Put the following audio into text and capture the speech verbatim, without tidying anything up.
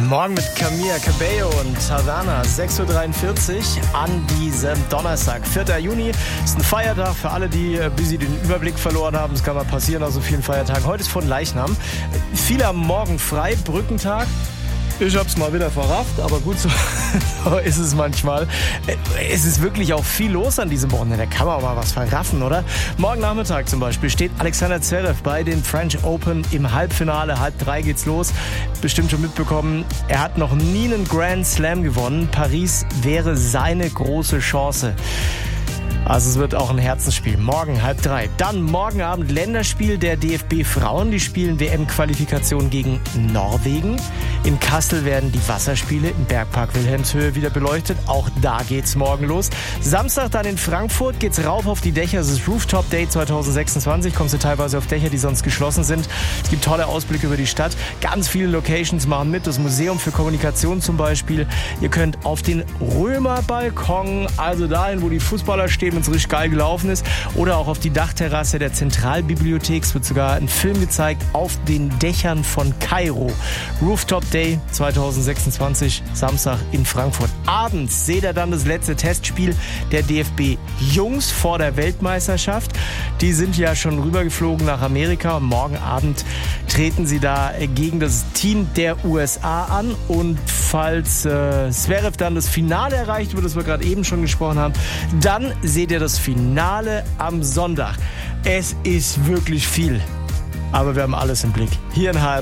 Morgen mit Camila Cabello und Havana, sechs Uhr dreiundvierzig an diesem Donnerstag, vierter Juni. Ist ein Feiertag für alle, die bis sie den Überblick verloren haben. Das kann mal passieren aus so vielen Feiertagen. Heute ist von Leichnam. Viele haben morgen frei, Brückentag. Ich hab's mal wieder verrafft, aber gut, so, so ist es manchmal. Es ist wirklich auch viel los an diesem Wochenende. Da kann man auch mal was verraffen, oder? Morgen Nachmittag zum Beispiel steht Alexander Zverev bei den French Open im Halbfinale. Halb drei geht's los. Bestimmt schon mitbekommen, er hat noch nie einen Grand Slam gewonnen. Paris wäre seine große Chance. Also es wird auch ein Herzensspiel. Morgen halb drei. Dann morgen Abend Länderspiel der D F B Frauen. Die spielen W M-Qualifikation gegen Norwegen. In Kassel werden die Wasserspiele im Bergpark Wilhelmshöhe wieder beleuchtet. Auch da geht's morgen los. Samstag dann in Frankfurt geht's rauf auf die Dächer. Es ist Rooftop Day zwanzig sechsundzwanzig. Kommst du teilweise auf Dächer, die sonst geschlossen sind. Es gibt tolle Ausblicke über die Stadt. Ganz viele Locations machen mit. Das Museum für Kommunikation zum Beispiel. Ihr könnt auf den Römerbalkon, also dahin, wo die Fußballer stehen, wenn es richtig geil gelaufen ist, oder auch auf die Dachterrasse der Zentralbibliothek. Es wird sogar ein Film gezeigt auf den Dächern von Kairo. Rooftop Day zwanzig sechsundzwanzig, Samstag in Frankfurt. Abends seht ihr dann das letzte Testspiel der D F B-Jungs vor der Weltmeisterschaft. Die sind ja schon rübergeflogen nach Amerika und morgen Abend treten sie da gegen das Team der U S A an. Und falls äh, Zverev dann das Finale erreicht, über das wir gerade eben schon gesprochen haben, dann seht ihr das Finale am Sonntag. Es ist wirklich viel, aber wir haben alles im Blick. Hier in H R